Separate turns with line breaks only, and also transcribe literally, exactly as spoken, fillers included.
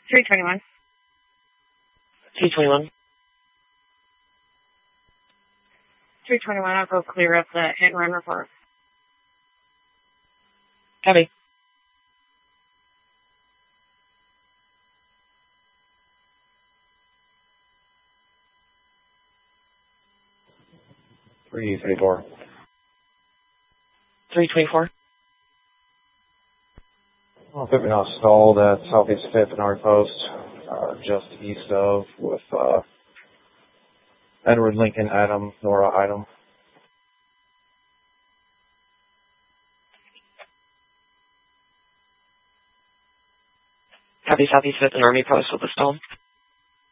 three twenty-one.
three twenty-one.
three twenty-one, I'll go clear up the hit and run report.
Copy.
three twenty-four.
three twenty-four.
Well, equipment now stalled at Southeast fifth and Army Post, uh, just east of, with uh, Edward, Lincoln, Adam, Nora, Item.
Copy, Southeast fifth and Army Post with the stall.